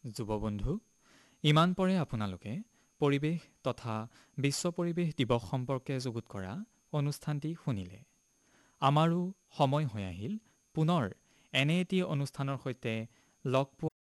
যুৱবন্ধু, ইমান পৰে আপোনালোকে পৰিৱেশ তথা বিশ্ব পৰিৱেশ দিৱস সম্পৰ্কে যুগুত কৰা অনুষ্ঠানটি শুনিলে। আমাৰো সময় হৈ আহিল পুনৰ এনে এটি অনুষ্ঠানৰ সৈতে লগ পোৱা